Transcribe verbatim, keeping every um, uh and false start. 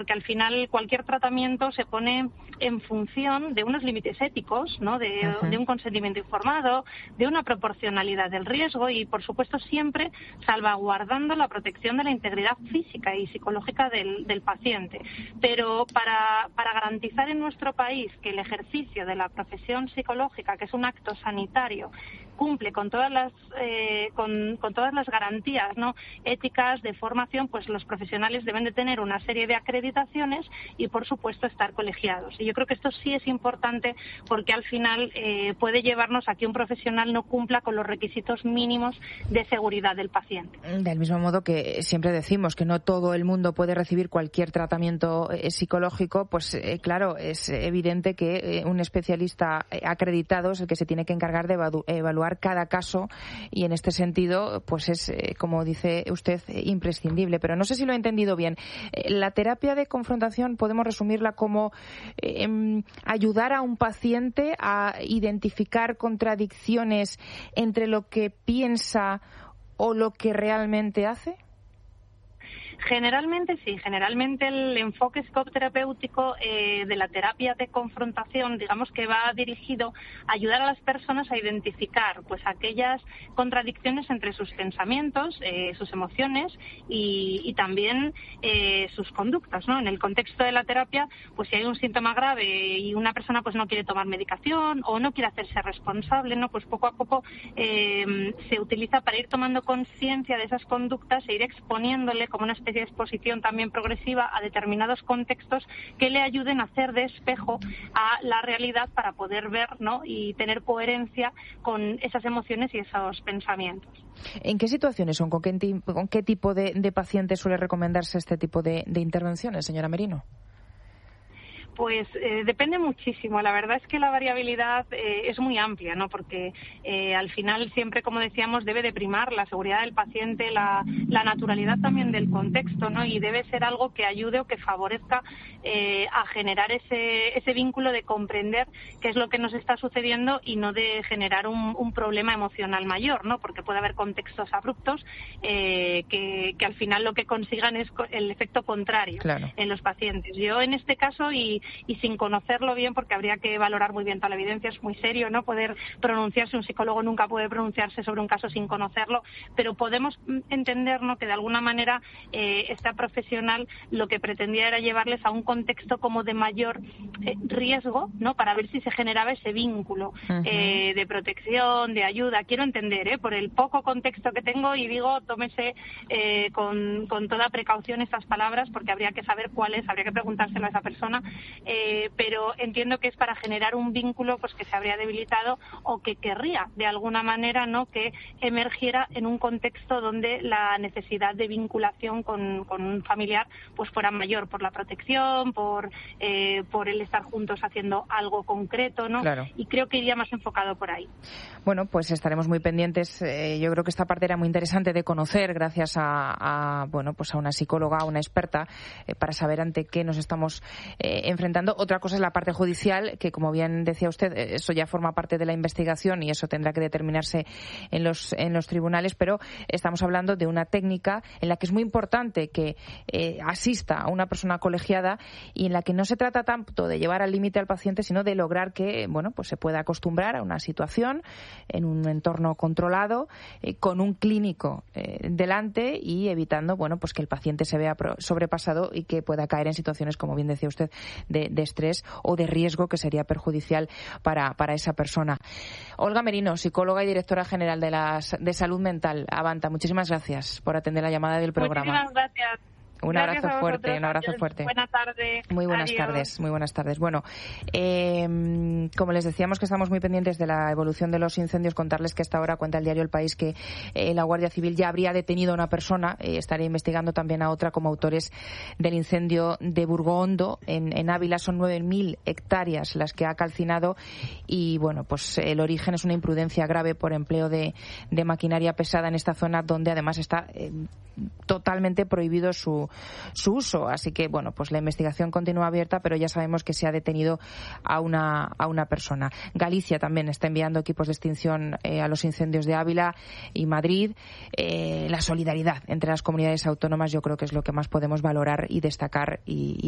porque al final cualquier tratamiento se pone en función de unos límites éticos, ¿no? De, uh-huh. de un consentimiento informado, de una proporcionalidad del riesgo y, por supuesto, siempre salvaguardando la protección de la integridad física y psicológica del, del paciente. Pero para, para garantizar en nuestro país que el ejercicio de la profesión psicológica, que es un acto sanitario, cumple con todas las eh, con, con todas las garantías, ¿no?, éticas de formación, pues los profesionales deben de tener una serie de acreditaciones y, por supuesto, estar colegiados. Y yo creo que esto sí es importante porque al final eh, puede llevarnos a que un profesional no cumpla con los requisitos mínimos de seguridad del paciente. Del mismo modo que siempre decimos que no todo el mundo puede recibir cualquier tratamiento eh, psicológico, pues eh, claro, es evidente que eh, un especialista acreditado es el que se tiene que encargar de evalu- evaluar cada caso y en este sentido pues es, eh, como dice usted, eh, imprescindible. Pero no sé si lo he entendido bien. Eh, la terapia de confrontación podemos resumirla como eh, eh, ayudar a un paciente a identificar contradicciones entre lo que piensa o lo que realmente hace. Generalmente sí, generalmente el enfoque psicoterapéutico eh, de la terapia de confrontación, digamos que va dirigido a ayudar a las personas a identificar pues aquellas contradicciones entre sus pensamientos, eh, sus emociones y, y también eh, sus conductas, ¿no? En el contexto de la terapia, pues si hay un síntoma grave y una persona pues no quiere tomar medicación o no quiere hacerse responsable, ¿no?, pues poco a poco eh, se utiliza para ir tomando conciencia de esas conductas e ir exponiéndole como una especie de exposición también progresiva a determinados contextos que le ayuden a hacer de espejo a la realidad para poder ver, ¿no?, y tener coherencia con esas emociones y esos pensamientos. ¿En qué situaciones son? ¿Con qué, con qué tipo de, de pacientes suele recomendarse este tipo de, de intervenciones, señora Merino? Pues eh, depende muchísimo. La verdad es que la variabilidad eh, es muy amplia, ¿no? Porque eh, al final siempre, como decíamos, debe de primar la seguridad del paciente, la, la naturalidad también del contexto, ¿no? Y debe ser algo que ayude o que favorezca eh, a generar ese, ese vínculo de comprender qué es lo que nos está sucediendo y no de generar un, un problema emocional mayor, ¿no? Porque puede haber contextos abruptos eh, que, que al final lo que consigan es el efecto contrario, claro, en los pacientes. Yo en este caso, y y sin conocerlo bien, porque habría que valorar muy bien toda la evidencia, es muy serio, ¿no?, poder pronunciarse, un psicólogo nunca puede pronunciarse sobre un caso sin conocerlo, pero podemos entender, ¿no?, que de alguna manera eh, esta profesional lo que pretendía era llevarles a un contexto como de mayor eh, riesgo, ¿no?, para ver si se generaba ese vínculo uh-huh. eh, de protección, de ayuda. Quiero entender, ¿eh?, por el poco contexto que tengo, y digo, tómese eh, con, con toda precaución estas palabras, porque habría que saber cuáles, habría que preguntárselo a esa persona. Eh, pero entiendo que es para generar un vínculo pues que se habría debilitado o que querría de alguna manera, ¿no?, que emergiera en un contexto donde la necesidad de vinculación con, con un familiar pues fuera mayor, por la protección, por eh, por el estar juntos haciendo algo concreto, ¿no? Claro. Y creo que iría más enfocado por ahí. Bueno, pues estaremos muy pendientes. Eh, yo creo que esta parte era muy interesante de conocer, gracias a, a bueno, pues a una psicóloga, a una experta, eh, para saber ante qué nos estamos eh, enfrentando. Otra cosa es la parte judicial, que, como bien decía usted, eso ya forma parte de la investigación y eso tendrá que determinarse en los en los tribunales, pero estamos hablando de una técnica en la que es muy importante que eh, asista a una persona colegiada y en la que no se trata tanto de llevar al límite al paciente, sino de lograr que, bueno, pues se pueda acostumbrar a una situación en un entorno controlado, eh, con un clínico eh, delante y evitando, bueno, pues que el paciente se vea sobrepasado y que pueda caer en situaciones, como bien decía usted, de, de estrés o de riesgo que sería perjudicial para, para esa persona. Olga Merino, psicóloga y directora general de, las, de Salud Mental, Avanta, muchísimas gracias por atender la llamada del programa. Muchísimas gracias. Un Gracias abrazo fuerte, un abrazo fuerte. Buenas tardes. Muy buenas Adiós. tardes, muy buenas tardes. Bueno, eh, como les decíamos que estamos muy pendientes de la evolución de los incendios, contarles que a esta hora cuenta el diario El País que eh, la Guardia Civil ya habría detenido a una persona, eh, estaría investigando también a otra como autores del incendio de Burgondo en, en Ávila. Son nueve mil hectáreas las que ha calcinado y, bueno, pues el origen es una imprudencia grave por empleo de, de maquinaria pesada en esta zona, donde además está eh, totalmente prohibido su su uso. Así que, bueno, pues la investigación continúa abierta, pero ya sabemos que se ha detenido a una a una persona. Galicia también está enviando equipos de extinción eh, a los incendios de Ávila y Madrid. Eh, la solidaridad entre las comunidades autónomas yo creo que es lo que más podemos valorar y destacar y, y